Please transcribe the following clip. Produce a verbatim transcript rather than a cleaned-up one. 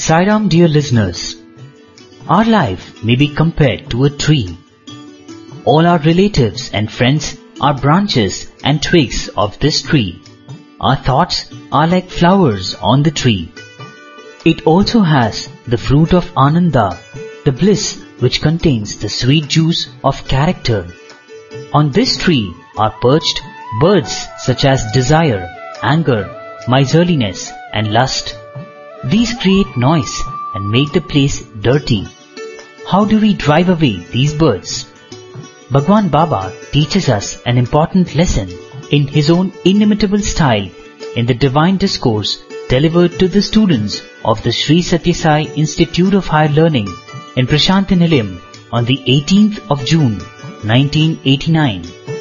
Sai Ram, dear listeners, our life may be compared to a tree. All our relatives and friends are branches and twigs of this tree. Our thoughts are like flowers on the tree. It also has the fruit of Ananda, the bliss which contains the sweet juice of character. On this tree are perched birds such as desire, anger, miserliness and lust. These create noise and make the place dirty. How do we drive away these birds? Bhagwan Baba teaches us an important lesson in his own inimitable style in the divine discourse delivered to the students of the Sri Satya Sai Institute of Higher Learning in Prasanthi Nilayam on the eighteenth of June nineteen eighty-nine.